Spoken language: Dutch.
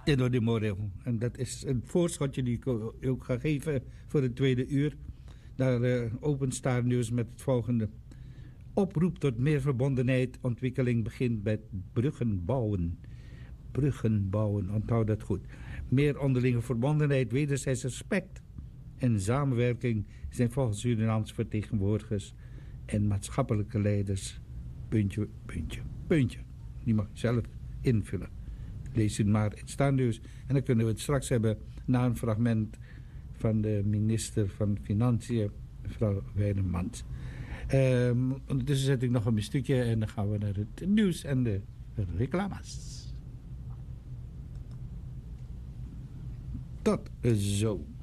Tino de Morel. En dat is een voorschotje die ik ook ga geven voor het tweede uur. Daar opent Star News met het volgende. Oproep tot meer verbondenheid. Ontwikkeling begint bij bruggen bouwen. Bruggen bouwen, onthoud dat goed. Meer onderlinge verbondenheid, wederzijds respect en samenwerking zijn volgens Surinaamse vertegenwoordigers en maatschappelijke leiders. Puntje, puntje, puntje. Die mag je zelf invullen. Lees het maar in Star News. En dan kunnen we het straks hebben na een fragment van de minister van Financiën, mevrouw Weinemans. Ondertussen zet ik nog een stukje en dan gaan we naar het nieuws en de reclames. Tot zo.